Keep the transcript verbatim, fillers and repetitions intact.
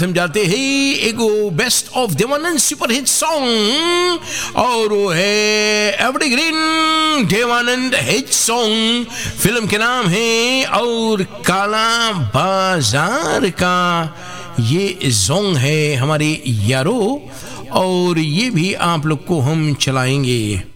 हम जाते हैं एगो best of Devanand super hit song और वो है evergreen Devanand hit song. Film के नाम है और काला बाजार का ये सॉन्ग है हमारे यारो, और ये भी आप लोग को हम चलाएंगे।